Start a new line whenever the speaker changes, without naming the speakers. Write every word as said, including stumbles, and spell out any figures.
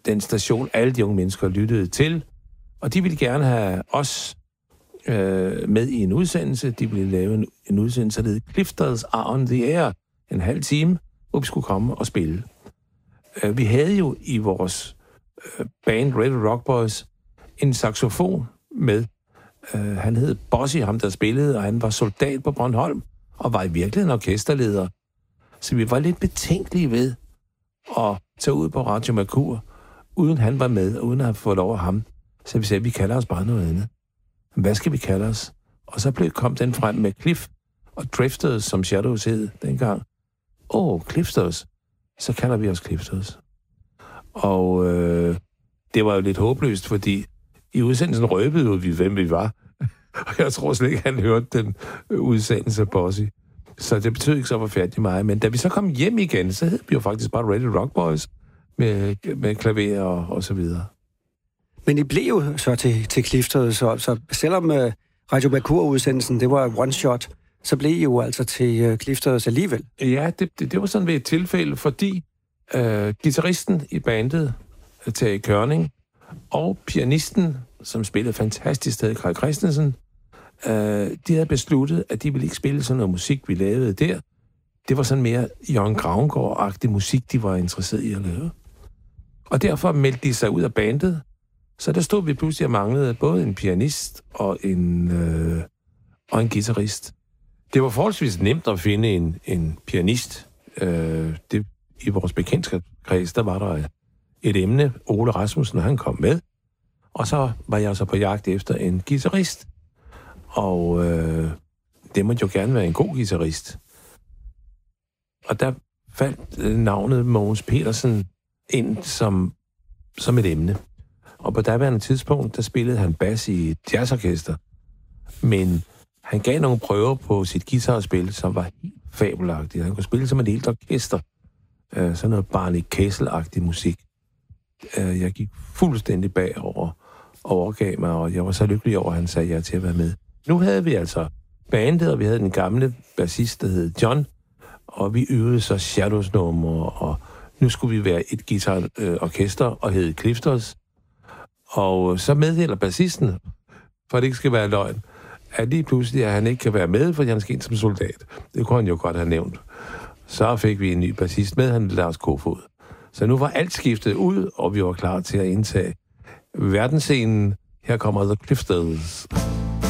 den station, alle de unge mennesker lyttede til. Og de ville gerne have os øh, med i en udsendelse. De ville lave en, en udsendelse, der hed Clifters Are on the Air. En halv time, hvor vi skulle komme og spille. Øh, vi havde jo i vores øh, band, Red Rock Boys, en saxofon med. Øh, han hed Bossy, ham der spillede, og han var soldat på Bornholm, og var i virkeligheden orkesterleder. Så vi var lidt betænkelige ved at tage ud på Radio Mercur, uden han var med, og uden at have fået lov af ham. Så vi sagde, vi kalder os bare noget andet. Hvad skal vi kalde os? Og så blev kom den frem med Cliff og Drifters, som Shadows hed dengang. Åh, oh, Clifters. Så kalder vi os Clifters. Og øh, det var jo lidt håbløst, fordi i udsendelsen røbede vi, hvem vi var. Og jeg tror slet ikke, han hørte den udsendelse Bossy. Så det betød ikke så forfærdeligt meget. Men da vi så kom hjem igen, så hed vi jo faktisk bare Ready Rock Boys med, med klaver og, og så videre.
Men I blev jo så til, til Clifters, så, så selvom uh, Radio Mercur-udsendelsen, det var one shot, så blev I jo altså til uh, Clifters alligevel.
Ja, det, det, det var sådan ved et tilfælde, fordi uh, guitaristen i bandet, Tage Kørning, og pianisten, som spillede fantastisk sted, Carl Christensen, uh, de havde besluttet, at de ville ikke spille sådan noget musik, vi lavede der. Det var sådan mere Jørgen Gravengård-agtig musik, de var interesseret i at lave. Og derfor meldte de sig ud af bandet. Så der stod vi pludselig og manglede både en pianist og en, øh, og en guitarist. Det var forholdsvis nemt at finde en, en pianist. Øh, det, I vores bekendtskabskreds, der var der et emne. Ole Rasmussen, han kom med. Og så var jeg så på jagt efter en guitarist. Og øh, det måtte jo gerne være en god guitarist. Og der faldt navnet Mogens Petersen ind som, som et emne. Og på daværende tidspunkt, der spillede han bas i et jazzorkester. Men han gav nogle prøver på sit guitarspil, som var helt fabelagtigt. Han kunne spille som et helt orkester. Uh, sådan noget Barney Kessel-agtig musik. Uh, jeg gik fuldstændig bagover og overgav mig, og jeg var så lykkelig over, at han sagde ja til at være med. Nu havde vi altså bandet, og vi havde den gamle bassist, der hed John, og vi øvede så Shadows-numre, og nu skulle vi være et guitarorkester og hed Clifters. Og så meddeler bassisten, for det ikke skal være løgn, at lige pludselig, at han ikke kan være med, fordi han skal ind som soldat. Det kunne han jo godt have nævnt. Så fik vi en ny bassist med, han Lars Kofod. Så nu var alt skiftet ud, og vi var klar til at indtage verdensscenen. Her kommer The Clifters.